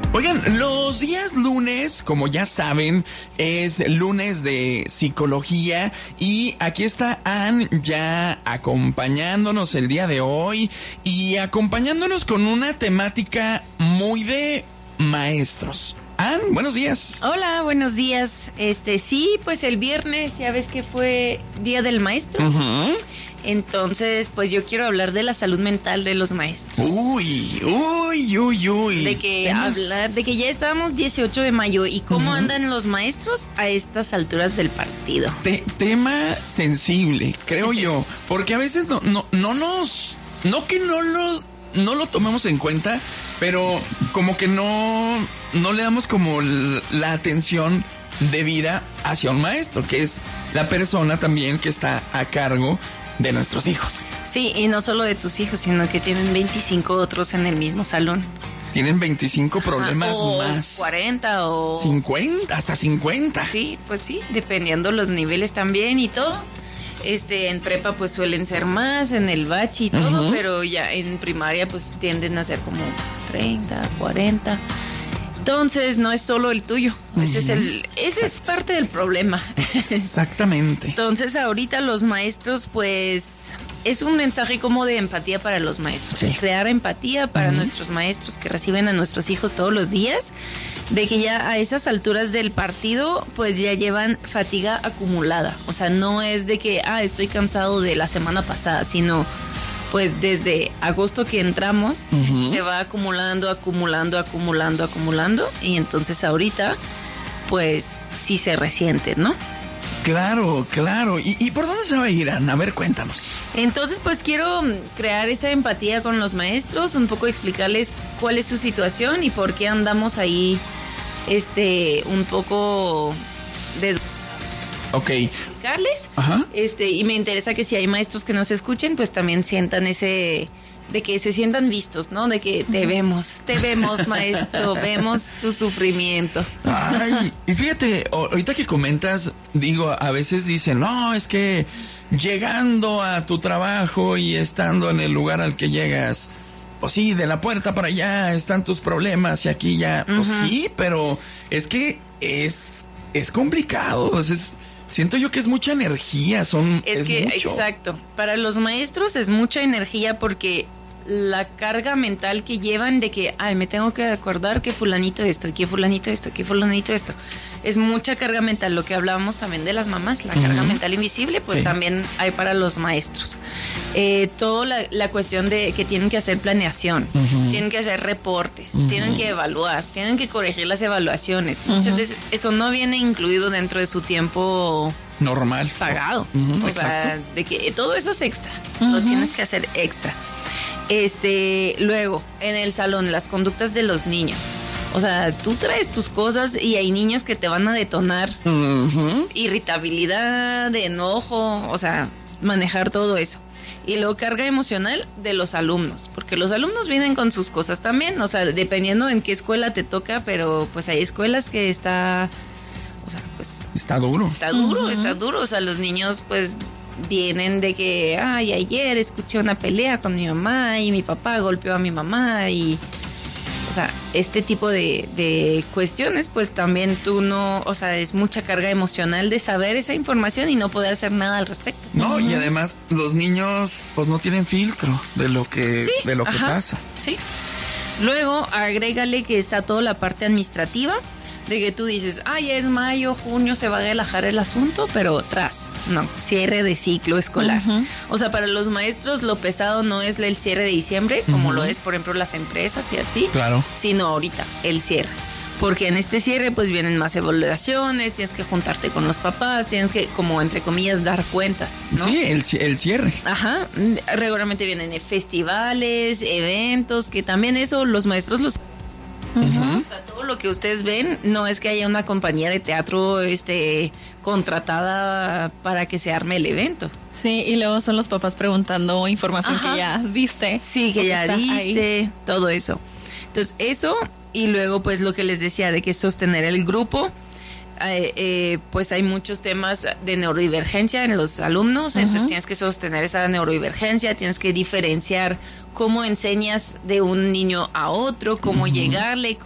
Oigan, los días lunes, como ya saben, es lunes de psicología y aquí está Ann ya acompañándonos el día de hoy y acompañándonos con una temática muy de maestros. Ann, buenos días. Hola, buenos días. Sí, pues el viernes, ya ves que fue Día del Maestro. Uh-huh. Entonces, pues yo quiero hablar de la salud mental de los maestros. Uy. De que ya estamos 18 de mayo y cómo andan los maestros a estas alturas del partido. Tema sensible, creo yo, porque a veces no lo tomemos en cuenta, pero como que no le damos como la atención debida hacia un maestro, que es la persona también que está a cargo de nuestros hijos. Sí, y no solo de tus hijos, sino que tienen 25 otros en el mismo salón. Tienen 25 problemas o más. 40 o 50, hasta 50. Sí, pues sí, dependiendo los niveles también y todo. En prepa pues suelen ser más, en el bachi y todo, uh-huh. Pero ya en primaria pues tienden a ser como 30, 40. Entonces no es solo el tuyo, uh-huh. Ese es parte del problema. Exactamente. Entonces ahorita los maestros pues es un mensaje como de empatía para los maestros, sí. Crear empatía para uh-huh. nuestros maestros que reciben a nuestros hijos todos los días, de que ya a esas alturas del partido pues ya llevan fatiga acumulada, o sea, no es de que estoy cansado de la semana pasada, sino pues desde agosto que entramos uh-huh. se va acumulando y entonces ahorita pues sí se resiente, ¿no? Claro. ¿Y por dónde se va a ir, Ana? A ver, cuéntanos. Entonces, pues quiero crear esa empatía con los maestros, un poco explicarles cuál es su situación y por qué andamos ahí, un poco Ok. Explicarles. Ajá. Y me interesa que si hay maestros que nos escuchen, pues también sientan de que se sientan vistos, ¿no? De que te vemos, maestro, vemos tu sufrimiento. Ay, y fíjate, ahorita que comentas, digo, a veces dicen, no, es que llegando a tu trabajo y estando en el lugar al que llegas, pues sí, de la puerta para allá están tus problemas y aquí ya, pues uh-huh. Sí, pero es que es complicado, siento yo que es mucha energía, es mucho. Exacto, para los maestros es mucha energía porque la carga mental que llevan de que, me tengo que acordar que fulanito esto, que fulanito esto, que fulanito esto. Es mucha carga mental, lo que hablábamos también de las mamás, la uh-huh. carga mental invisible, pues sí. También hay para los maestros. Toda la cuestión de que tienen que hacer planeación, uh-huh. tienen que hacer reportes, uh-huh. tienen que evaluar, tienen que corregir las evaluaciones. Uh-huh. Muchas veces eso no viene incluido dentro de su tiempo normal pagado. Uh-huh. O Exacto. sea, de que todo eso es extra, uh-huh. lo tienes que hacer extra. Luego, en el salón, las conductas de los niños. O sea, tú traes tus cosas y hay niños que te van a detonar uh-huh. irritabilidad, enojo, o sea, manejar todo eso. Y luego carga emocional de los alumnos, porque los alumnos vienen con sus cosas también, o sea, dependiendo en qué escuela te toca, pero pues hay escuelas que está duro. Uh-huh. Está duro, o sea, los niños pues vienen de que, ayer escuché una pelea con mi mamá y mi papá golpeó a mi mamá y, o sea, este tipo de cuestiones, pues también tú no, o sea, es mucha carga emocional de saber esa información y no poder hacer nada al respecto. No, uh-huh. Y además los niños, pues no tienen filtro de lo que pasa. Sí. Luego, agrégale que está toda la parte administrativa, de que tú dices, ya es mayo, junio, se va a relajar el asunto, pero cierre de ciclo escolar. Uh-huh. O sea, para los maestros lo pesado no es el cierre de diciembre, como uh-huh. lo es, por ejemplo, las empresas y así, claro. Sino ahorita, el cierre. Porque en este cierre, pues, vienen más evaluaciones, tienes que juntarte con los papás, tienes que, como, entre comillas, dar cuentas, ¿no? Sí, el cierre. Ajá. Regularmente vienen festivales, eventos, que también eso los maestros los... Uh-huh. O sea, todo lo que ustedes ven no es que haya una compañía de teatro contratada para que se arme el evento. Sí, y luego son los papás preguntando información Ajá. que ya diste. Sí, que ya diste, ahí. Todo eso. Entonces, eso, y luego pues lo que les decía de que sostener el grupo. Pues hay muchos temas de neurodivergencia en los alumnos, uh-huh. Entonces tienes que sostener esa neurodivergencia, tienes que diferenciar cómo enseñas de un niño a otro, cómo uh-huh. llegarle,